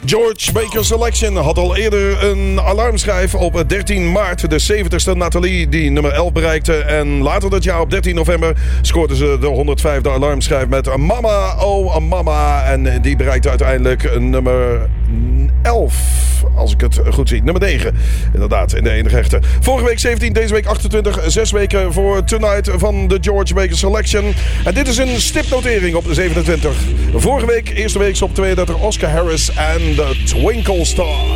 George Baker Selection had al eerder een alarmschijf op 13 maart. De 70ste Nathalie die nummer 11 bereikte. En later dat jaar op 13 november scoorde ze de 105e alarmschijf met Mama, oh Mama. En die bereikte uiteindelijk nummer 11. Als ik het goed zie. Nummer 9. Inderdaad, in de enige echte. Vorige week 17, deze week 28. 6 weken voor Tonight van de George Baker Selection. En dit is een stipnotering op de 27. Vorige week, eerste week op 32, Oscar Harris en de Twinkle Star.